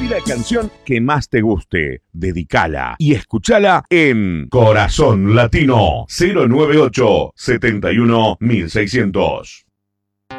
la canción que más te guste, dedicala y escúchala en Corazón Latino 098 71 1600.